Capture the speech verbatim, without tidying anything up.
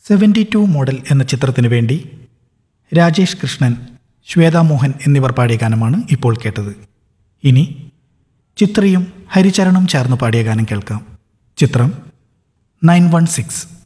Seventy two model എന്ന ചിത്രത്തിനു വേണ്ടി രാജേഷ് കൃഷ്ണൻ, ശ്വേതാ മോഹൻ എന്നിവർ പാടിയ ഗാനമാണ് ഇപ്പോൾ കേട്ടത്. ഇനി ചിത്രയും ഹരിചരണും ചേർന്ന് പാടിയ ഗാനം കേൾക്കാം. ചിത്രം നയൻ വൺ സിക്സ്.